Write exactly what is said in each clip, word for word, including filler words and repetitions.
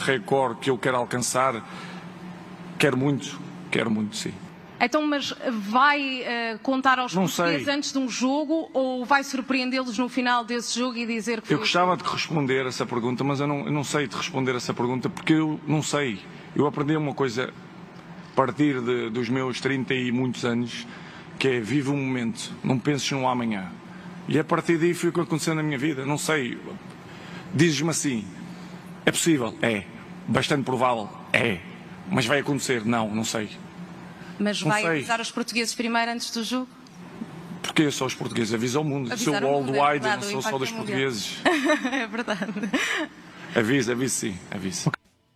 recorde que eu quero alcançar, quero muito, quero muito, sim. Então, mas vai uh, contar aos não portugueses sei. antes de um jogo ou vai surpreendê-los no final desse jogo e dizer que foi... Eu gostava de responder essa pergunta, mas eu não, eu não sei de responder essa pergunta porque eu não sei. Eu aprendi uma coisa a partir de, dos meus trinta e muitos anos, que é vive o momento, não penses no amanhã. E a partir daí foi o que aconteceu na minha vida, não sei. Dizes-me assim, é possível? É. Bastante provável? É. Mas vai acontecer? Não, não sei. Mas não vai sei. avisar os portugueses primeiro antes do jogo? Porque eu sou os portugueses, aviso ao mundo. Avisar sou o worldwide, mundo, é eu não verdade, sou só dos mundial. portugueses. É verdade. Aviso, aviso sim, aviso.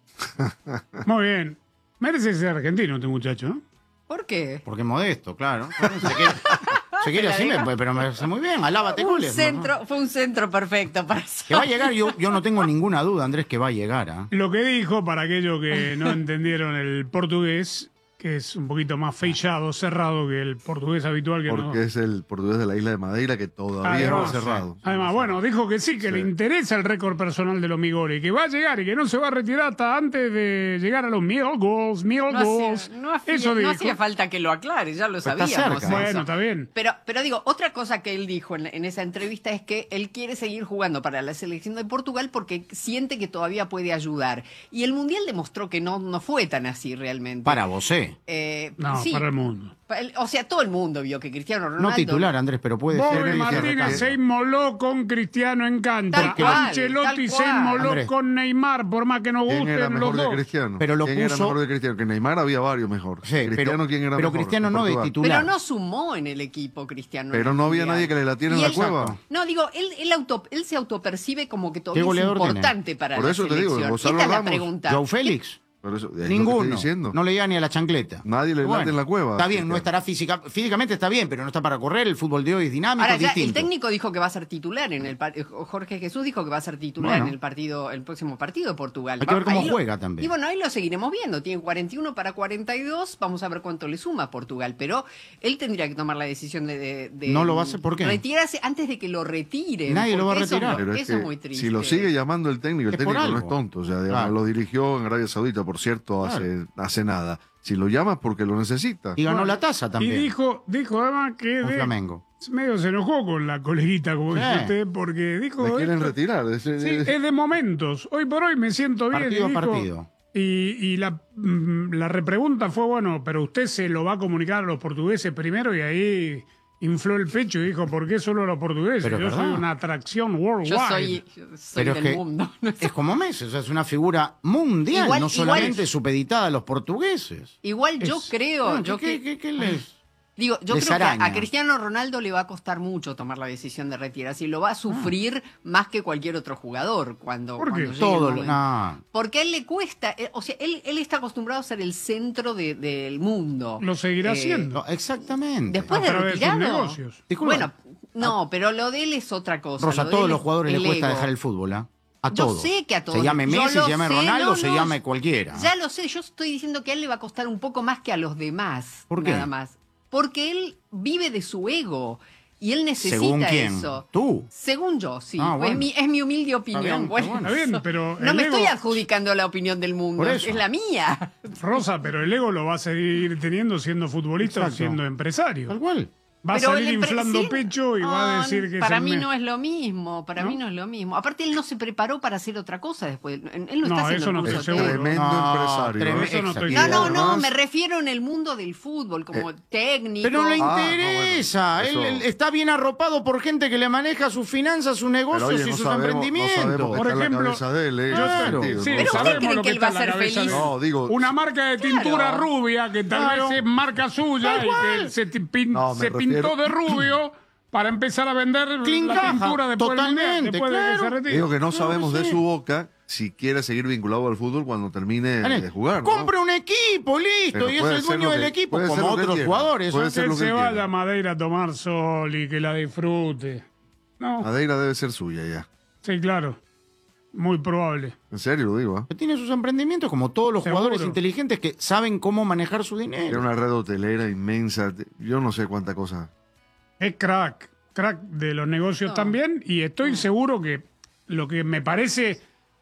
Muy bien. Merece ser argentino este muchacho, ¿no? ¿Por qué? Porque es modesto, claro. Se quiere, se quiere así, me- pero me hace muy bien. Alábate, Un goles. centro, fue un centro perfecto para eso. Que va a llegar, yo, yo no tengo ninguna duda, Andrés, que va a llegar. ¿ah? Lo que dijo, para aquellos que no entendieron el portugués, que es un poquito más fechado, cerrado que el portugués habitual. Que Porque no... es el portugués de la isla de Madeira que todavía no Además, ha cerrado. Además, bueno, dijo que sí, que Sí. le interesa el récord personal de los Migori, que va a llegar y que no se va a retirar hasta antes de llegar a los mil goals, mil No goals. hacía, no hacía- Eso no dijo. hacía falta que lo aclare, ya lo Está sabíamos. cerca. eso. Bueno, está bien. Pero, pero digo, otra cosa que él dijo en, en esa entrevista es que él quiere seguir jugando para la selección de Portugal porque siente que todavía puede ayudar. Y el Mundial demostró que no, no fue tan así realmente. Para vos, ¿eh? Eh, No, sí, para el mundo. pa- el- o sea, todo el mundo vio que Cristiano Ronaldo... No titular, Andrés, pero puede ser. Bobby que se Martínez recambie. se inmoló con Cristiano en cancha. Tal cual, Ancelotti tal se cual. inmoló Andrés. con Neymar, por más que no ¿Quién era gusten los mejor que dos. Cristiano? Pero lo ¿Quién era puso- mejor que Cristiano? Que Neymar había varios mejor. Sí, Cristiano, pero, ¿quién era pero mejor? Cristiano En no de Portugal. titular. Pero no sumó en el equipo Cristiano. Pero en el no había Mundial. nadie que le la tiene Y en la él- cueva. No, digo, él, él, auto, él se autopercibe como que todavía es goleador tiene? importante para Por la eso te digo, selección. Gonzalo Esta es la Ramos, pregunta. Joao Félix. Por eso, es lo que Ninguno. estoy diciendo. No le llega ni a la chancleta. Nadie le Bueno, late en la cueva. Está bien, así no que- estará física, físicamente está bien, pero no está para correr. El fútbol de hoy es dinámico, Ahora es ya el distinto. técnico dijo que va a ser titular en el par- Jorge Jesús dijo que va a ser titular Bueno. en el partido, el próximo partido de Portugal. Hay que ver Va- cómo ahí lo- juega también. Y bueno, ahí lo seguiremos viendo. Tiene cuarenta y uno para cuarenta y dos. Vamos a ver cuánto le suma a Portugal. Pero él tendría que tomar la decisión de, de- de No lo va a hacer, ¿por qué? retirarse antes de que lo retiren. Nadie lo va a porque eso es retirar. muy- Pero es Eso es que muy triste. si lo sigue llamando el técnico, el Es por técnico no es algo. tonto. O sea, digamos, Claro. lo dirigió en Arabia Saudita, por cierto, hace, hace nada. Si lo llama es porque lo necesita. Y ganó Bueno, la taza Y también. dijo, dijo además que con de- Flamengo. medio se enojó con la coleguita, como Sí. dice usted, porque dijo... Le quieren esto- retirar. Es- Sí, es- es de momentos. Hoy por hoy me siento bien. Partido a y dijo- partido. Y, y la, mm, la repregunta fue, bueno, pero usted se lo va a comunicar a los portugueses primero, y ahí infló el pecho y dijo, ¿por qué solo a los portugueses? Pero Yo es soy verdad. una atracción worldwide. Yo soy, yo soy Pero es del que mundo. es como Messi, o sea, es una figura mundial, Igual- no igual- solamente supeditada a los portugueses. Igual yo Es- creo, Bueno, yo ¿qué, que- qué- qué les- Digo, yo Les creo que araña. a, a Cristiano Ronaldo le va a costar mucho tomar la decisión de retirarse y lo va a sufrir más que cualquier otro jugador cuando, ¿Por qué? cuando llegue el Todo, momento. no. Porque a él le cuesta, eh, o sea, él, él está acostumbrado a ser el centro de- del mundo. Lo seguirá Eh, haciendo. No, exactamente. Después a de través de sus retirado. negocios. Disculpa. Bueno, no, pero lo de él es otra cosa. Rosa, a lo de todos él los es jugadores les el cuesta ego. dejar el fútbol, ¿ah? A Yo todos. sé que a todos. Se llame Yo Messi, lo se llame sé, Ronaldo, no, se no, llame cualquiera. Ya lo sé, yo estoy diciendo que a él le va a costar un poco más que a los demás. ¿Por qué? Nada más. Porque él vive de su ego y él necesita ¿Según quién? eso. ¿Tú? Según yo, sí. Ah, bueno. es, mi, es mi humilde opinión. bien, está Bueno, bueno. Está bien, pero no el me ego- estoy adjudicando la opinión del mundo, Por eso. es la mía. Rosa, pero el ego lo va a seguir teniendo siendo futbolista o Exacto. siendo empresario. Tal cual. Va a Pero salir el empre- inflando sí, pecho y va a decir que para es el mí me- no es lo mismo, para ¿No? mí no es lo mismo. Aparte él no se preparó para hacer otra cosa después. Él no, No, está haciendo eso no el curso estoy de- seguro. Tremendo No, empresario. tremendo. ¿eh? Eso no estoy Y No, no, no, además- me refiero en el mundo del fútbol, como técnico. Pero no le Ah, no, interesa. bueno, él, eso- él está bien arropado por gente que le maneja sus finanzas, sus Pero negocios oye, y no sus sabemos, no emprendimientos. sabemos Por está en la ejemplo, cabeza de él, ¿eh? En ese claro. sentido, Sí, ¿no? Pero usted sabemos cree lo que él está va a en la ser cabeza de- feliz. No, digo, Una marca de tintura Claro. rubia que tal Claro. vez es marca suya Tal y cual. que él se, ti- pin- No, me se pintó refiero- de rubio para empezar a vender Clean la caja, pintura después del mundial, totalmente, después de que claro. se retire. digo que no sabemos sí. de su boca si quiere seguir vinculado al fútbol cuando termine Dale, de jugar. ¿no? Compre un equipo, listo, Pero y es puede el ser dueño lo del que- equipo, puede ser como lo que otros quiera. jugadores. Puede ¿no? ser Que lo que se él vaya quiera. a Madeira a tomar sol y que la disfrute. No, Madeira debe ser suya ya. sí, claro. Muy probable. En serio lo digo, ¿eh? Tiene sus emprendimientos como todos los Seguro. jugadores inteligentes que saben cómo manejar su Era dinero. una red hotelera inmensa. Yo no sé cuánta cosa. Es crack, crack de los negocios No. también, y estoy seguro que lo que me parece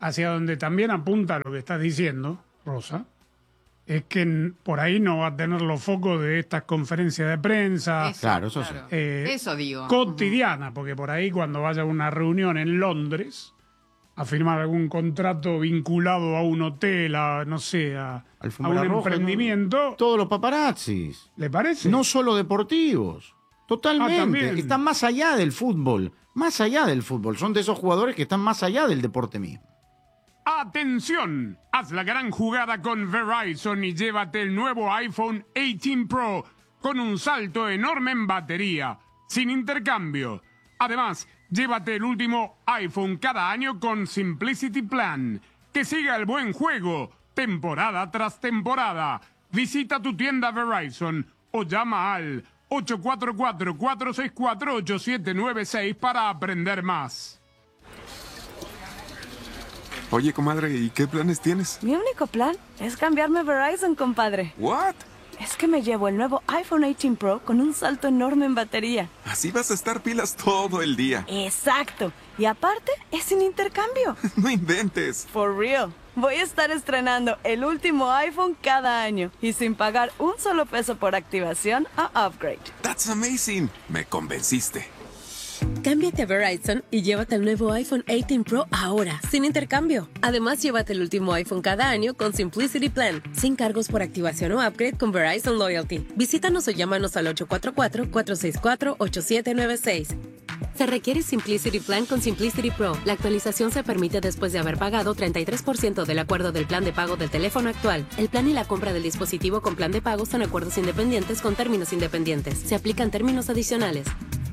hacia donde también apunta lo que estás diciendo, Rosa, es que por ahí no va a tener los focos de estas conferencias de prensa. Eso, Claro, eso sí. eh, Eso digo. cotidiana, porque por ahí cuando vaya a una reunión en Londres a firmar algún contrato vinculado a un hotel, a no sé, a, a un Alfombra roja, emprendimiento, ¿no? Todos los paparazzis. ¿le parece? No solo deportivos. Totalmente. Ah, también. Están más allá del fútbol. Más allá del fútbol. Son de esos jugadores que están más allá del deporte mismo. ¡Atención! Haz la gran jugada con Verizon y llévate el nuevo iPhone dieciocho Pro con un salto enorme en batería, sin intercambio. Además, llévate el último iPhone cada año con Simplicity Plan. Que siga el buen juego, temporada tras temporada. Visita tu tienda Verizon o llama al ocho cuatro cuatro, cuatro seis cuatro, ocho siete nueve seis para aprender más. Oye, comadre, ¿y qué planes tienes? Mi único plan es cambiarme a Verizon, compadre. ¿What? Es que me llevo el nuevo iPhone dieciocho Pro con un salto enorme en batería. Así vas a estar pilas todo el día. Exacto. Y aparte, es sin intercambio. No inventes. For real. Voy a estar estrenando el último iPhone cada año y sin pagar un solo peso por activación o upgrade. That's amazing. Me convenciste. Cámbiate a Verizon y llévate el nuevo iPhone dieciocho Pro ahora, sin intercambio. Además, llévate el último iPhone cada año con Simplicity Plan, sin cargos por activación o upgrade con Verizon Loyalty. Visítanos o llámanos al ocho cuatro cuatro, cuatro seis cuatro, ocho siete nueve seis. Se requiere Simplicity Plan con Simplicity Pro. La actualización se permite después de haber pagado treinta y tres por ciento del acuerdo del plan de pago del teléfono actual. El plan y la compra del dispositivo con plan de pago son acuerdos independientes con términos independientes. Se aplican términos adicionales.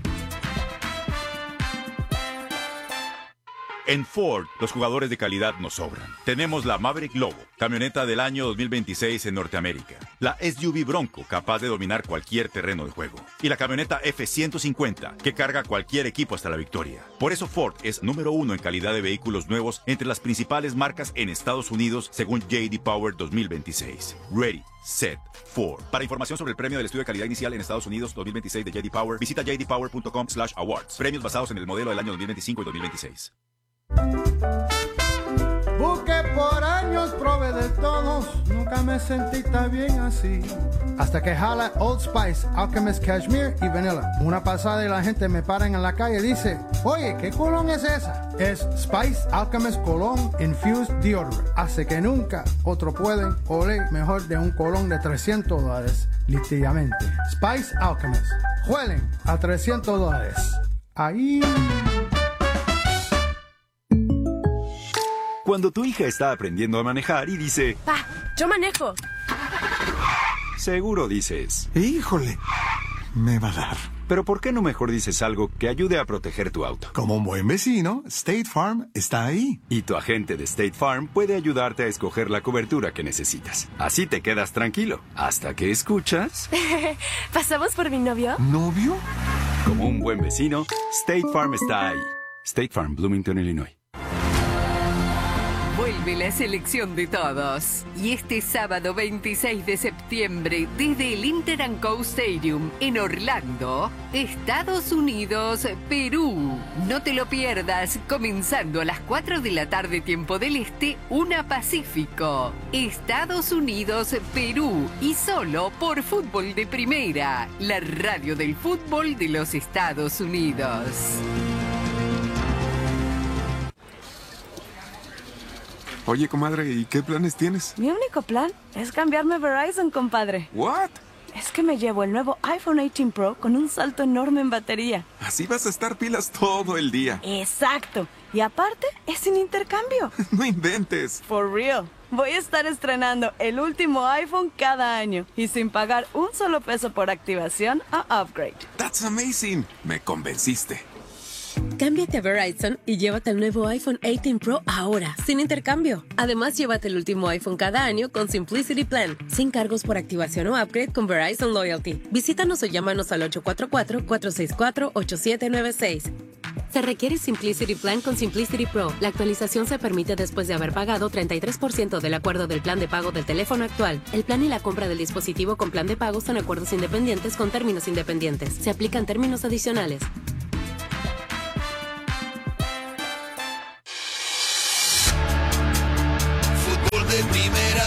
En Ford, los jugadores de calidad nos sobran. Tenemos la Maverick Lobo, camioneta del año dos mil veintiséis en Norteamérica. La S U V Bronco, capaz de dominar cualquier terreno de juego. Y la camioneta F ciento cincuenta, que carga cualquier equipo hasta la victoria. Por eso Ford es número uno en calidad de vehículos nuevos entre las principales marcas en Estados Unidos, según J D Power dos mil veintiséis. Ready, set, Ford. Para información sobre el premio del estudio de calidad inicial en Estados Unidos dos mil veintiséis de J D Power, visita j d power punto com slash awards. Premios basados en el modelo del año dos mil veinticinco y dos mil veintiséis. Busqué por años, probé de todos, nunca me sentí tan bien así. Hasta que jala Old Spice, Alchemist Cashmere y Vanilla. Una pasada y la gente me para en la calle y dice, oye, ¿qué colón es esa? Es Spice Alchemist Cologne Infused Deodorant. Hace que nunca otro pueden oler mejor de un colón de trescientos dólares, literalmente. Spice Alchemist. Huelen a trescientos dólares. Ahí... Cuando tu hija está aprendiendo a manejar y dice... Pa, yo manejo. Seguro dices... Híjole, me va a dar. Pero ¿por qué no mejor dices algo que ayude a proteger tu auto? Como un buen vecino, State Farm está ahí. Y tu agente de State Farm puede ayudarte a escoger la cobertura que necesitas. Así te quedas tranquilo. Hasta que escuchas... ¿Pasamos por mi novio? ¿Novio? Como un buen vecino, State Farm está ahí. State Farm, Bloomington, Illinois. Vuelve la selección de todos. Y este sábado veintiséis de septiembre, desde el Inter and Co Stadium en Orlando, Estados Unidos, Perú. No te lo pierdas, comenzando a las cuatro de la tarde tiempo del Este, una Pacífico. Estados Unidos, Perú. Y solo por Fútbol de Primera, la radio del fútbol de los Estados Unidos. Oye, comadre, ¿y qué planes tienes? Mi único plan es cambiarme a Verizon, compadre. ¿What? Es que me llevo el nuevo iPhone dieciocho Pro con un salto enorme en batería. Así vas a estar pilas todo el día. Exacto. Y aparte, es sin intercambio. No inventes. For real. Voy a estar estrenando el último iPhone cada año y sin pagar un solo peso por activación o upgrade. That's amazing. Me convenciste. Cámbiate a Verizon y llévate el nuevo iPhone dieciocho Pro ahora, sin intercambio. Además, llévate el último iPhone cada año con Simplicity Plan, sin cargos por activación o upgrade con Verizon Loyalty. Visítanos o llámanos al ocho cuatro cuatro, cuatro seis cuatro, ocho siete nueve seis. Se requiere Simplicity Plan con Simplicity Pro. La actualización se permite después de haber pagado treinta y tres por ciento del acuerdo del plan de pago del teléfono actual. El plan y la compra del dispositivo con plan de pago son acuerdos independientes con términos independientes. Se aplican términos adicionales. de primera.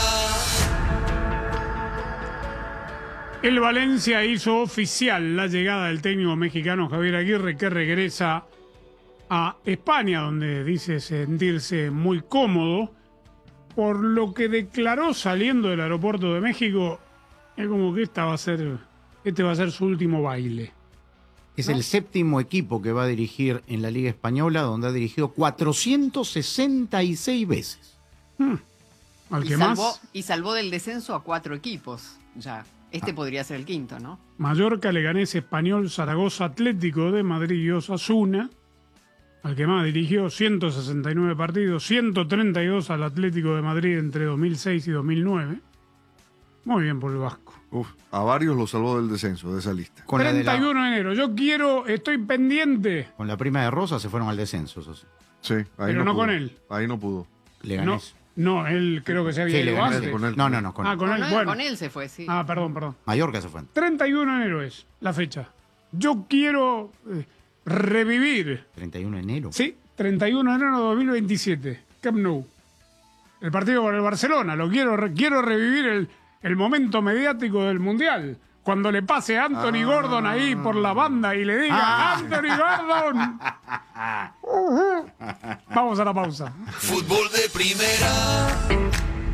El Valencia hizo oficial la llegada del técnico mexicano Javier Aguirre, que regresa a España, donde dice sentirse muy cómodo, por lo que declaró saliendo del aeropuerto de México, es como que esta va a ser, este va a ser su último baile. Es ¿no? el séptimo equipo que va a dirigir en la Liga Española, donde ha dirigido cuatrocientas sesenta y seis veces. Hmm. ¿Al y, que salvó, más? y salvó del descenso a cuatro equipos ya. Este Ah. podría ser el quinto, ¿no? Mallorca, Leganés, Español, Zaragoza, Atlético de Madrid y Osasuna. Al que más dirigió ciento sesenta y nueve partidos, ciento treinta y dos al Atlético de Madrid entre dos mil seis y dos mil nueve. Muy bien por el Vasco. Uf, a varios los salvó del descenso de esa lista. Con la de treinta y uno la- de enero. Yo quiero, estoy pendiente. Con la prima de Rosa se fueron al descenso, eso sí. Sí, ahí Pero no pudo. con él. Ahí no pudo. No, Leganés. no, él creo que se había Sí, ido Leganés, antes. con él. No, no, no, con Ah, él. con él, Con él, bueno. con él se fue, sí. Ah, perdón, perdón. Mallorca se fue. treinta y uno de enero es la fecha. Yo quiero eh, revivir. treinta y uno de enero. Sí, treinta y uno de enero de dos mil veintisiete. Camp Nou. El partido con el Barcelona. Lo quiero, re- quiero revivir el, el momento mediático del Mundial. Cuando le pase a Anthony Ah. Gordon ahí por la banda y le diga Ah. ¡Anthony Gordon! Ujú. Vamos a la pausa. Fútbol de primera.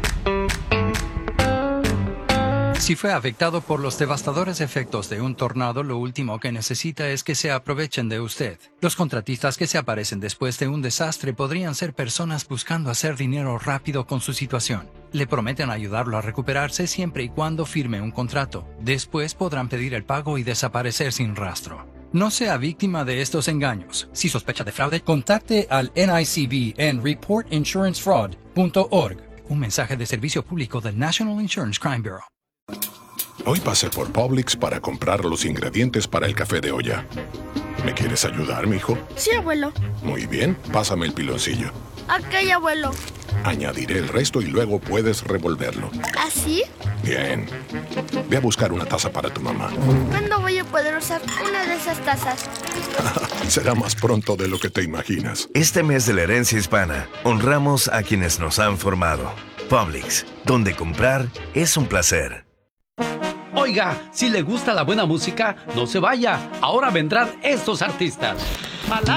Si fue afectado por los devastadores efectos de un tornado, lo último que necesita es que se aprovechen de usted. Los contratistas que se aparecen después de un desastre podrían ser personas buscando hacer dinero rápido con su situación. Le prometen ayudarlo a recuperarse siempre y cuando firme un contrato. Después podrán pedir el pago y desaparecer sin rastro. No sea víctima de estos engaños. Si sospecha de fraude, contacte al N I C B en report insurance fraud punto org. Un mensaje de servicio público del National Insurance Crime Bureau. Hoy pasé por Publix para comprar los ingredientes para el café de olla. ¿Me quieres ayudar, mijo? Sí, abuelo. Muy bien, pásame el piloncillo. Ok, abuelo. Añadiré el resto y luego puedes revolverlo. ¿Así? Bien. Ve a buscar una taza para tu mamá. ¿Cuándo voy a poder usar una de esas tazas? Será más pronto de lo que te imaginas. Este mes de la herencia hispana, honramos a quienes nos han formado. Publix, donde comprar es un placer. Oiga, si le gusta la buena música, no se vaya. Ahora vendrán estos artistas.